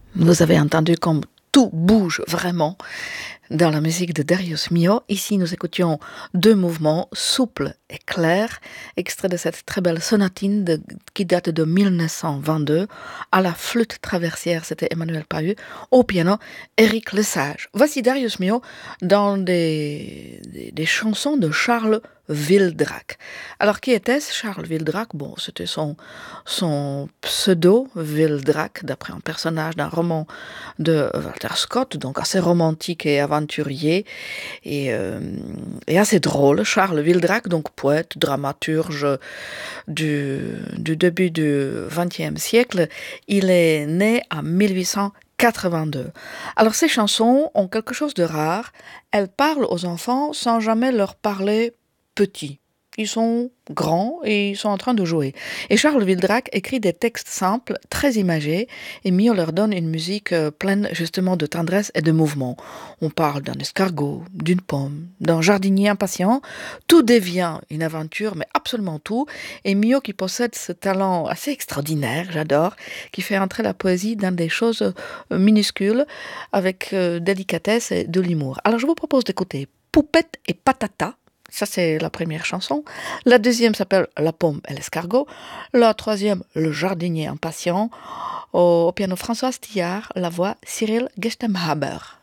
Vous avez entendu comme tout bouge vraiment dans la musique de Darius Milhaud. Ici, nous écoutions deux mouvements souples et clairs, extraits de cette très belle sonatine qui date de 1922. À la flûte traversière, c'était Emmanuel Pahud. Au piano, Éric Lesage. Voici Darius Milhaud dans des chansons de Charles Wildrac. Alors, qui était-ce, Charles Wildrac? Bon, c'était son pseudo, Wildrac, d'après un personnage d'un roman de Walter Scott, donc assez romantique et aventurier, et assez drôle. Charles Wildrac, donc poète, dramaturge du début du XXe siècle, il est né en 1882. Alors ces chansons ont quelque chose de rare, elles parlent aux enfants sans jamais leur parler petit. Ils sont grands et ils sont en train de jouer. Et Charles Wildrac écrit des textes simples, très imagés, et Milhaud leur donne une musique pleine justement de tendresse et de mouvement. On parle d'un escargot, d'une pomme, d'un jardinier impatient. Tout devient une aventure, mais absolument tout. Et Milhaud qui possède ce talent assez extraordinaire, j'adore, qui fait entrer la poésie dans des choses minuscules, avec délicatesse et de l'humour. Alors je vous propose d'écouter Poupette et Patata. Ça, c'est la première chanson. La deuxième s'appelle La pomme et l'escargot. La troisième, Le jardinier impatient. Au piano François Stillard, la voix Cyril Gestemhaber.